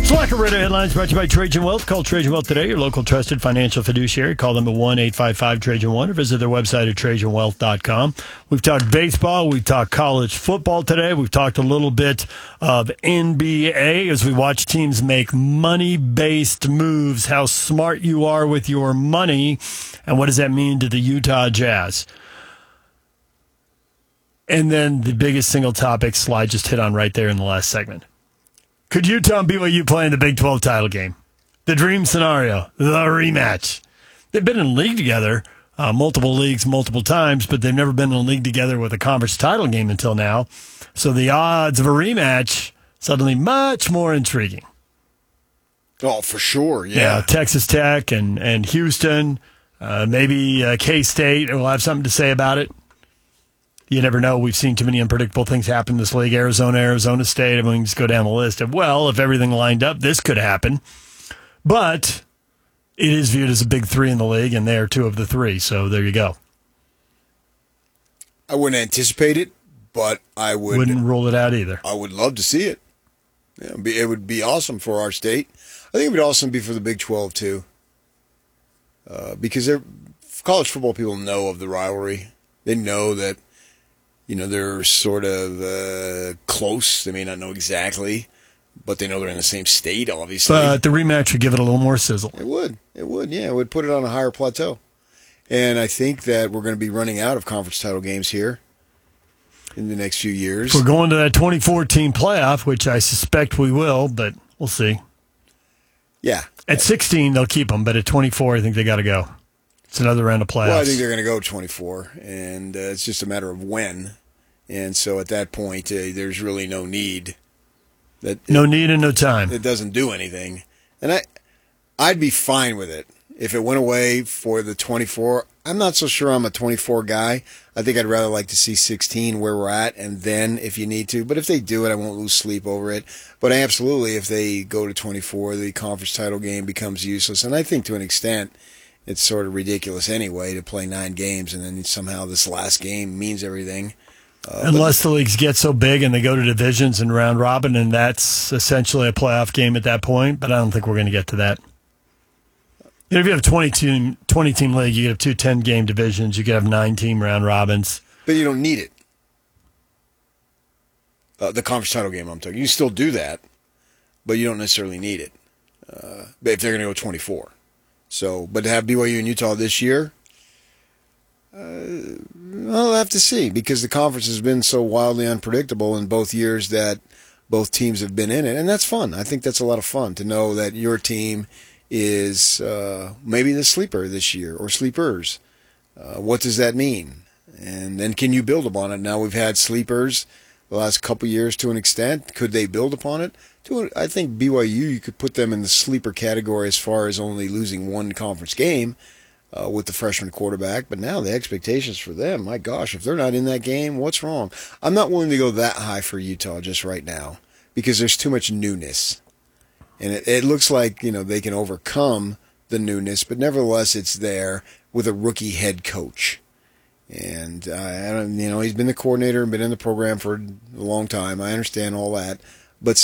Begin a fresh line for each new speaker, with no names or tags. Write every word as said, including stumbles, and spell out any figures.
Slacker Radio Headlines brought to you by Trajan Wealth. Call Trajan Wealth today, your local trusted financial fiduciary. Call them at one eight five five Trajan one or visit their website at trajan wealth dot com. We've talked baseball. We've talked college football today. We've talked a little bit of N B A as we watch teams make money-based moves, how smart you are with your money, and what does that mean to the Utah Jazz. And then the biggest single topic Sly just hit on right there in the last segment. Could Utah and B Y U play in the Big twelve title game? The dream scenario, the rematch. They've been in a league together, uh, multiple leagues, multiple times, but they've never been in a league together with a conference title game until now. So the odds of a rematch suddenly much more intriguing.
Oh, for sure, yeah.
Yeah, Texas Tech and, and Houston, uh, maybe uh, K-State will have something to say about it. You never know. We've seen too many unpredictable things happen in this league. Arizona, Arizona State. I mean, we can just go down the list of, well, if everything lined up, this could happen. But it is viewed as a big three in the league, and they are two of the three. So there you go.
I wouldn't anticipate it, but I would.
Wouldn't rule it out either.
I would love to see it. Yeah, it'd be, it would be awesome for our state. I think it would also be for the Big twelve, too. Uh, because they're, college football people know of the rivalry. They know that. You know, they're sort of uh, close. They may not know exactly, but they know they're in the same state, obviously.
But the rematch would give it a little more sizzle.
It would. It would, yeah. It would put it on a higher plateau. And I think that we're going to be running out of conference title games here in the next few years.
If we're going to that twenty fourteen playoff, which I suspect we will, but we'll see.
Yeah.
At sixteen, they'll keep them, but at twenty-four, I think they got to go. It's another round of playoffs.
Well, I think they're going to go twenty-four, and uh, it's just a matter of when. And so at that point, uh, there's really no need. That
no
it,
need and no time.
It doesn't do anything. And I, I'd be fine with it if it went away for the twenty-four. I'm not so sure I'm a twenty-four guy. I think I'd rather like to see sixteen where we're at, and then if you need to. But if they do it, I won't lose sleep over it. But absolutely, if they go to twenty-four, the conference title game becomes useless. And I think to an extent, it's sort of ridiculous anyway to play nine games and then somehow this last game means everything. Uh,
Unless the leagues get so big and they go to divisions and round robin, and that's essentially a playoff game at that point. But I don't think we're going to get to that. You know, if you have a twenty-team twenty team league, you could have two ten-game divisions. You could have nine-team round robins.
But you don't need it. Uh, the conference title game, I'm talking. You can still do that, but you don't necessarily need it. Uh, but if they're going to go twenty-four. So, but to have B Y U and Utah this year, uh, I'll have to see, because the conference has been so wildly unpredictable in both years that both teams have been in it, and that's fun. I think that's a lot of fun to know that your team is uh, maybe the sleeper this year or sleepers. Uh, what does that mean? And then can you build upon it? Now we've had sleepers the last couple years to an extent. Could they build upon it? To, I think B Y U, you could put them in the sleeper category as far as only losing one conference game uh, with the freshman quarterback. But now the expectations for them, my gosh, if they're not in that game, what's wrong? I'm not willing to go that high for Utah just right now because there's too much newness. And it, it looks like, you know, they can overcome the newness, but nevertheless it's there with a rookie head coach. And, uh, I don't, you know, he's been the coordinator and been in the program for a long time. I understand all that.